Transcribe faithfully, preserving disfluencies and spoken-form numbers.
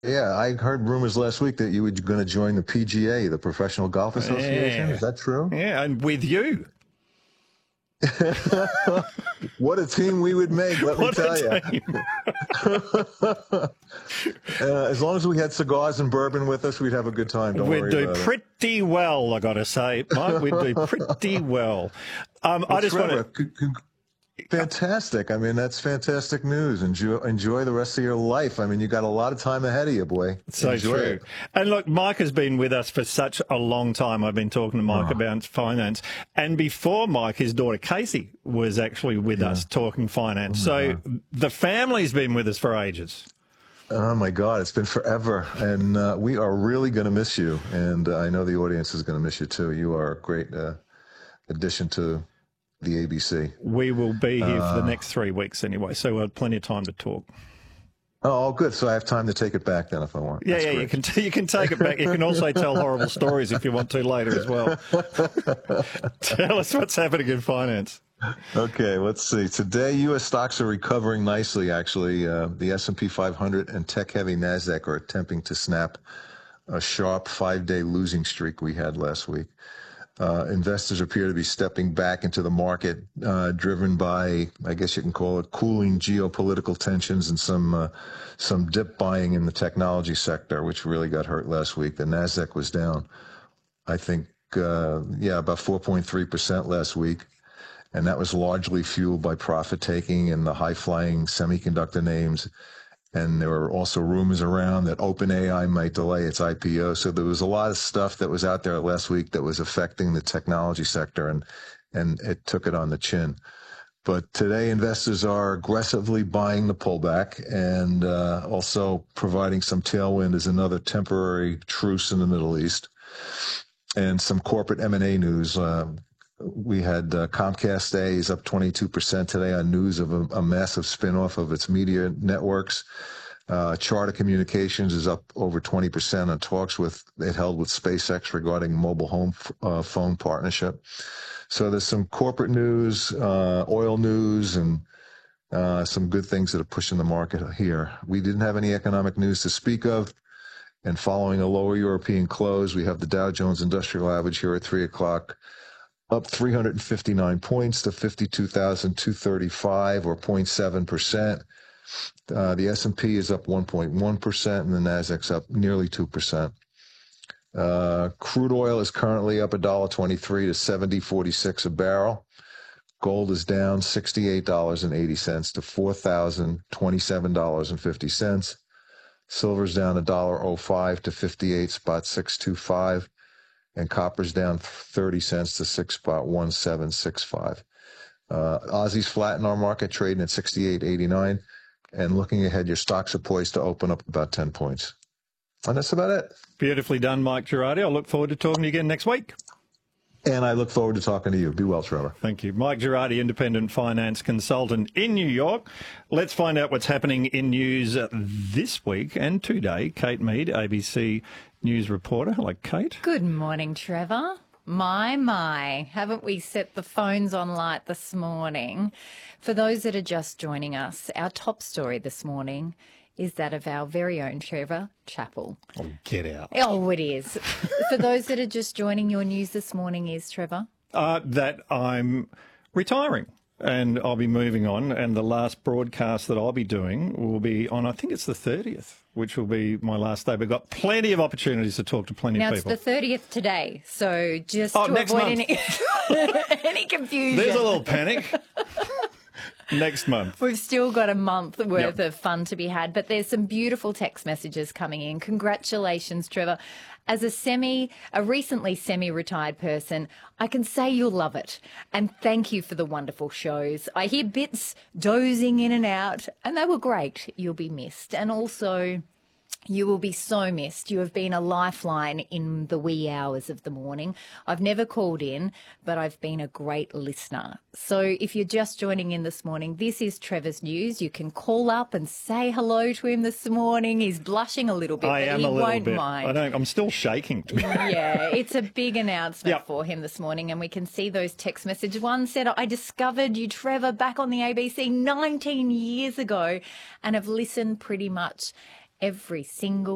Yeah, I heard rumors last week that you were going to join the P G A, the Professional Golf Association. Yeah. Is that true? Yeah, and with you. What a team we would make, let me What tell a you. team. Uh, as long as we had cigars and bourbon with us, we'd have a good time. Don't We'd worry do about it. pretty well, I got to say, Mike. We'd do pretty well. Um, Well, I just Trevor, want to... c- c- fantastic. I mean, that's fantastic news. Enjoy, enjoy the rest of your life. I mean, you got a lot of time ahead of you, boy. So Enjoy true. it. And look, Mike has been with us for such a long time. I've been talking to Mike Oh. about finance. And before Mike, his daughter Casey was actually with us talking finance. So the family's been with us for ages. Oh, my God. It's been forever. And uh, we are really going to miss you. And uh, I know the audience is going to miss you, too. You are a great uh, addition to the A B C. We will be here Uh, for the next three weeks anyway, so we'll have plenty of time to talk. Oh, good. So I have time to take it back then if I want. Yeah, That's yeah, great. you can t- you can take it back. You can also tell horrible stories if you want to later as well. Tell us what's happening in finance. Okay, let's see. Today, U S stocks are recovering nicely, actually. Uh, the S and P five hundred and tech-heavy NASDAQ are attempting to snap a sharp five-day losing streak we had last week. Uh, investors appear to be stepping back into the market, uh, driven by, I guess you can call it, cooling geopolitical tensions and some uh, some dip buying in the technology sector, which really got hurt last week. The NASDAQ was down, I think, uh, yeah, about four point three percent last week. And that was largely fueled by profit taking and the high flying semiconductor names. And there were also rumors around that OpenAI might delay its I P O. So there was a lot of stuff that was out there last week that was affecting the technology sector, and and it took it on the chin. But today, investors are aggressively buying the pullback and uh, also providing some tailwind as another temporary truce in the Middle East and some corporate M and A news. Uh, we had uh, Comcast A is up twenty-two percent today on news of a, a massive spinoff of its media networks. Uh, Charter Communications is up over twenty percent on talks with it held with SpaceX regarding mobile home uh, phone partnership. So there's some corporate news, uh, oil news, and uh, some good things that are pushing the market here. We didn't have any economic news to speak of. And following a lower European close, we have the Dow Jones Industrial Average here at three o'clock, up three hundred fifty-nine points to fifty-two thousand two hundred thirty-five, or zero point seven percent. Uh, the S and P is up one point one percent, and the Nasdaq's up nearly two percent. Uh, crude oil is currently up one dollar twenty-three to seventy forty-six a barrel. Gold is down sixty-eight dollars and eighty cents to four thousand twenty-seven dollars and fifty cents. Silver's down one dollar oh five to fifty-eight spot six two five. And copper's down thirty cents to six spot one seven six five. Uh, Aussie's flat in our market, trading at sixty-eight eighty-nine. And looking ahead, your stocks are poised to open up about ten points. And that's about it. Beautifully done, Mike Girardi. I look forward to talking to you again next week. And I look forward to talking to you. Be well, Trevor. Thank you. Mike Girardi, independent finance consultant in New York. Let's find out what's happening in news this week and today. Kate Mead, A B C News reporter. Hello, Kate. Good morning, Trevor. My, my, haven't we set the phones on light this morning? For those that are just joining us, our top story this morning is that of our very own Trevor Chappell. Oh, get out. Oh, it is. For those that are just joining, your news this morning is, Trevor? Uh, that I'm retiring and I'll be moving on. And the last broadcast that I'll be doing will be on, I think it's the thirtieth, which will be my last day. We've got plenty of opportunities to talk to plenty Now, of it's people. the thirtieth today, so just Oh, to next avoid month. any, any confusion. There's a little panic. Next month. We've still got a month worth Yep. of fun to be had, but there's some beautiful text messages coming in. Congratulations, Trevor. As a semi, a recently semi-retired person, I can say you'll love it. And thank you for the wonderful shows. I hear bits dozing in and out, and they were great. You'll be missed. And also, you will be so missed. You have been a lifeline in the wee hours of the morning. I've never called in, but I've been a great listener. So if you're just joining in this morning, this is Trevor's news. You can call up and say hello to him this morning. He's blushing a little bit, I but am he a little won't bit. mind. I don't, I'm still shaking. To be Yeah, it's a big announcement Yep. for him this morning, and we can see those text messages. One said, I discovered you, Trevor, back on the A B C nineteen years ago and have listened pretty much every single